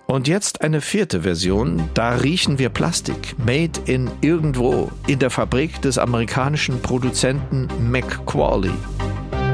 Und jetzt eine 4. Version, da riechen wir Plastik, made in irgendwo, in der Fabrik des amerikanischen Produzenten McQuarrie.